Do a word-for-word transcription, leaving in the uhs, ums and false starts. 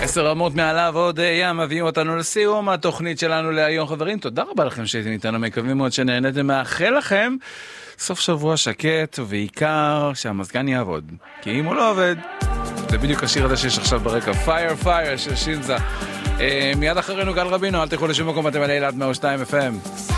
עשר רמות מעליו עוד ים מביאים אותנו לסיום התוכנית שלנו להיום. חברים, תודה רבה לכם שהייתם איתנו, מקווים מאוד שנהנתם, מאחל לכם סוף שבוע שקט, ובעיקר שהמזגן יעבוד, כי אם הוא לא עובד, זה בדיוק השיר הזה שיש עכשיו ברקע, Fire Fire של שינזה. מיד אחרינו גל רבינו, אל תלכו לשום מקום, אתם על אילת מאה ושתיים אף אם.